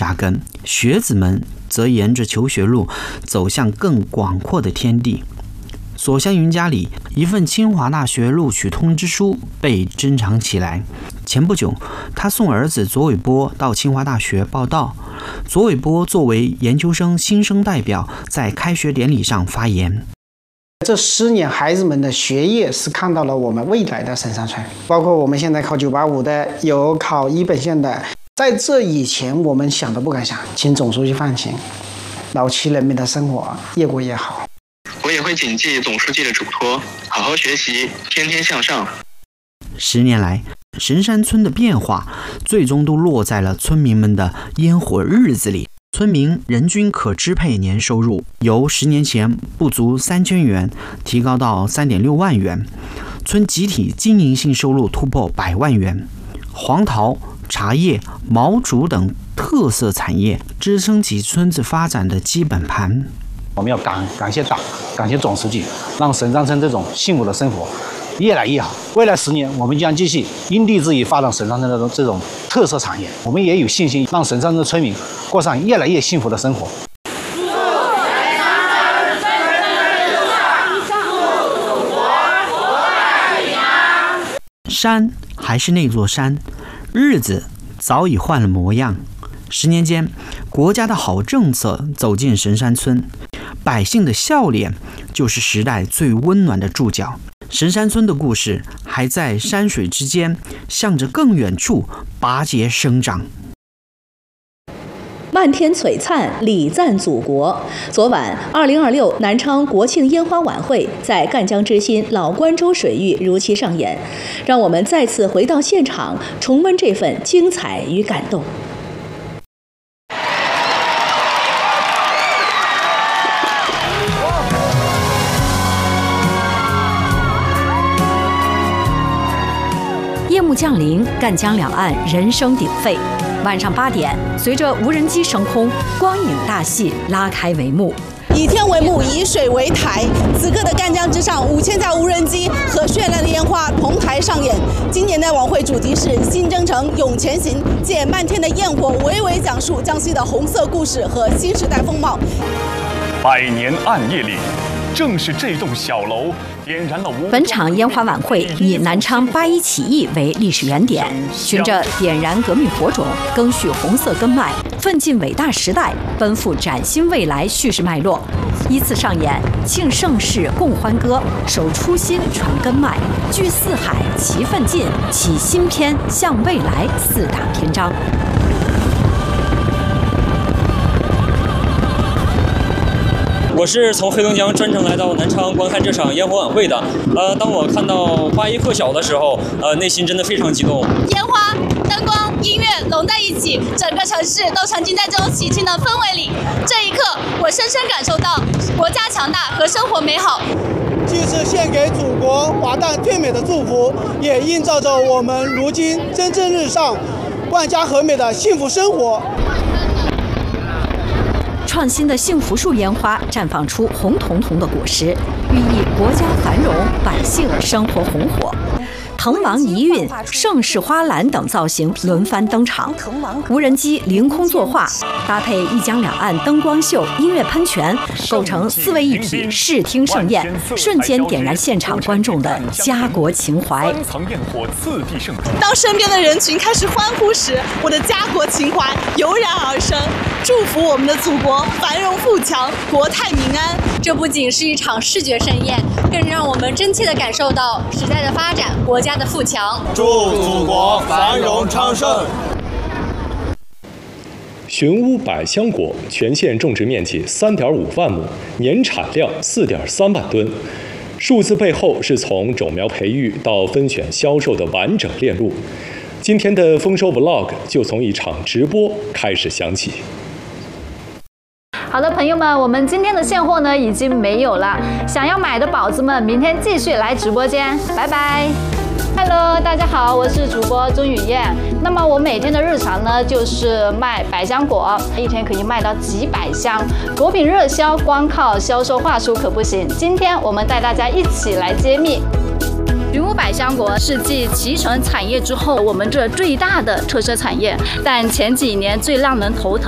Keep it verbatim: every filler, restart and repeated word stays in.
扎根，学子们则沿着求学路走向更广阔的天地。所乡云家里，一份清华大学录取通知书被珍藏起来。前不久，他送儿子左伟波到清华大学报到。左伟波作为研究生新生代表，在开学典礼上发言。 这十年，孩子们的学业是看到了我们未来的神山村，包括我们现在考九八五的，有考一本线的。在这以前，我们想都不敢想，请总书记放心，老七人民的生活越过越好。 我也会谨记总书记的嘱托，好好学习，天天向上。 十年来，神山村的变化最终都落在了村民们的烟火日子里。村民人均可支配年收入由十年前不足三千元提高到三点六万元，村集体经营性收入突破百万元。黄桃、茶叶、毛竹等特色产业支撑起村子发展的基本盘。 我们要感感谢党，感谢总书记，让神山村这种幸福的生活越来越好。未来十年，我们将继续因地制宜发展神山村的这种特色产业。我们也有信心，让神山村的村民过上越来越幸福的生活。 山还是那座山，日子早已换了模样。十年间，国家的好政策走进神山村，百姓的笑脸就是时代最温暖的注脚。神山村的故事还在山水之间，向着更远处拔节生长。 漫天璀璨，礼赞祖国。昨晚，二零二六南昌国庆烟花晚会在赣江之心老关州水域如期上演，让我们再次回到现场，重温这份精彩与感动。 夜幕降临，赣江两岸人声鼎沸。晚上八点，随着无人机升空，光影大戏拉开帷幕。 以天为幕，以水为台。此刻的赣江之上，五千架无人机和绚烂的烟花同台上演。今年的晚会主题是“新征程永前行”，借漫天的焰火，娓娓讲述江西的红色故事和新时代风貌。 百年暗夜里，正是这栋小楼点燃了无。 本场烟花晚会以南昌八一起义为历史原点，循着点燃革命火种、赓续红色根脉、奋进伟大时代、奔赴崭新未来叙事脉络，依次上演庆盛世、共欢歌、守初心、传根脉、聚四海、齐奋进、启新篇、向未来四大篇章。 我是从黑龙江专程来到南昌观看这场烟火晚会的。呃，当我看到八一破晓的时候，呃，内心真的非常激动。 烟花、灯光、音乐融在一起，整个城市都沉浸在这种喜庆的氛围里。这一刻，我深深感受到国家强大和生活美好。 既是献给祖国华诞最美的祝福，也映照着我们如今蒸蒸日上、万家和美的幸福生活。 创新的幸福树烟花绽放出红彤彤的果实，寓意国家繁荣，百姓生活红火。藤王遗韵、盛世花篮等造型轮番登场，无人机凌空作画，搭配一江两岸灯光秀、音乐喷泉，构成四位一体视听盛宴，瞬间点燃现场观众的家国情怀。 当身边的人群开始欢呼时，我的家国情怀油然而生，祝福我们的祖国繁荣富强，国泰民安。 这不仅是一场视觉盛宴，更让我们真切地感受到时代的发展，国家的富强。 祝祖国繁荣昌盛。 寻乌百香果全县种植面积三点五万亩，年产量四点三万吨。数字背后是从种苗培育到分选销售的完整链路。今天的丰收 Vlog 就从一场直播开始响起。 好的，朋友们，我们今天的现货呢已经没有了，想要买的宝子们，明天继续来直播间，拜拜。Hello， 大家好，我是主播钟雨燕。那么我每天的日常呢，就是卖百香果，一天可以卖到几百箱。果品热销，光靠销售话术可不行。今天我们带大家一起来揭秘。云雾百香果是继脐橙产业之后，我们这最大的特色产业，但前几年最让人头疼